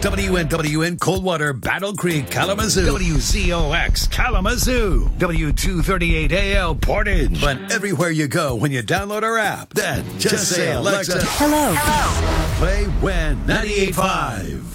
WNWN Coldwater, Battle Creek, Kalamazoo. WZOX, Kalamazoo. W238AL, Portage. But everywhere you go when you download our app, then just say, Alexa, Hello. play WIN 98.5.